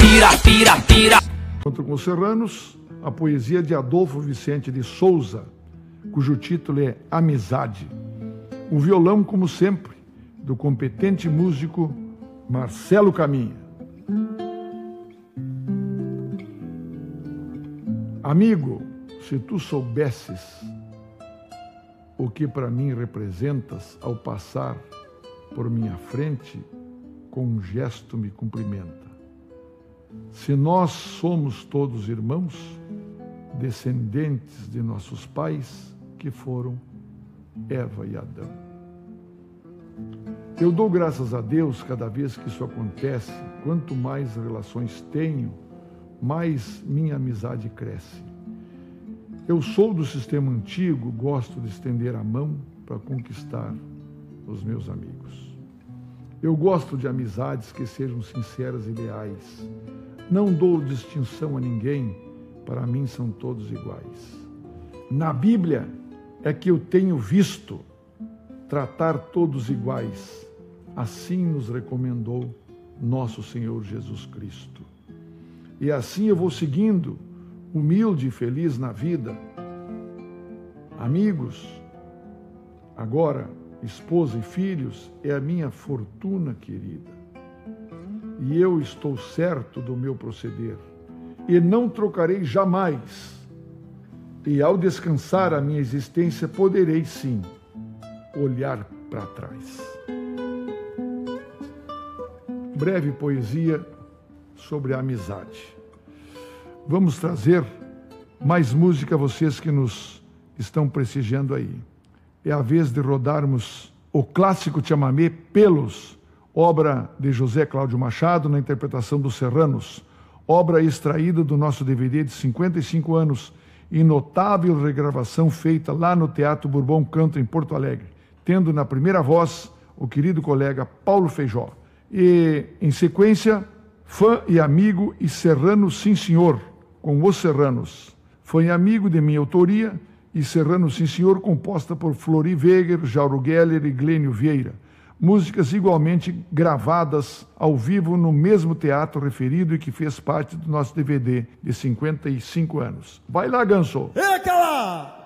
pira. Encontro com os Serranos, a poesia de Adolfo Vicente de Souza, cujo título é Amizade. O violão, como sempre, do competente músico Marcelo Caminha. Amigo, se tu soubesses o que para mim representas ao passar por minha frente, com um gesto me cumprimenta. Se nós somos todos irmãos, descendentes de nossos pais, que foram Eva e Adão. Eu dou graças a Deus cada vez que isso acontece. Quanto mais relações tenho, mais minha amizade cresce. Eu sou do sistema antigo, gosto de estender a mão para conquistar os meus amigos. Eu gosto de amizades que sejam sinceras e leais. Não dou distinção a ninguém, para mim são todos iguais. Na Bíblia é que eu tenho visto tratar todos iguais. Assim nos recomendou nosso Senhor Jesus Cristo. E assim eu vou seguindo, humilde e feliz na vida. Amigos, agora esposa e filhos, é a minha fortuna querida. E eu estou certo do meu proceder, e não trocarei jamais. E ao descansar a minha existência, poderei sim olhar para trás. Breve poesia sobre a amizade. Vamos trazer mais música a vocês que nos estão prestigiando aí. É a vez de rodarmos o clássico chamamé Pelos, obra de José Cláudio Machado, na interpretação dos Serranos, obra extraída do nosso DVD de 55 anos e notável regravação feita lá no Teatro Bourbon Canto, em Porto Alegre, tendo na primeira voz o querido colega Paulo Feijó. E, em sequência, Fã e Amigo e Serrano Sim Senhor, com Os Serranos. Fã e Amigo, de minha autoria, e Serrano Sim Senhor, composta por Flori Weger, Jauro Geller e Glênio Vieira. Músicas igualmente gravadas ao vivo no mesmo teatro referido e que fez parte do nosso DVD de 55 anos. Vai lá, Ganso! Eca lá!